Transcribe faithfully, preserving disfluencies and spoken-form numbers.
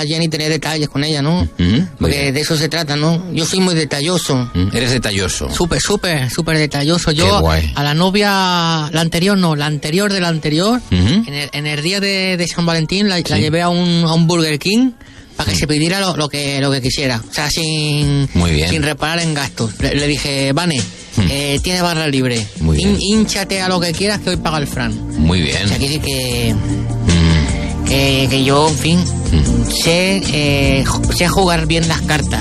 a Jenny tener detalles con ella, ¿no? Uh-huh. Porque de eso se trata, ¿no? Yo soy muy detalloso. Uh-huh. Eres detalloso. Súper, súper, súper detalloso. Yo Qué guay. a la novia, la anterior no, la anterior de la anterior, Uh-huh. en, el, en el día de, de San Valentín la, Sí. la llevé a un, a un Burger King para que se pidiera lo, lo que lo que quisiera. O sea, sin, Muy bien. sin reparar en gastos. Le, le dije, Vane, Hmm. eh, tiene barra libre. Muy bien. Hin- Hínchate a lo que quieras que hoy paga el Fran. Muy bien. O sea, quiere decir que, Mm. que, que yo, en fin, Mm. sé, eh, ju- sé jugar bien las cartas.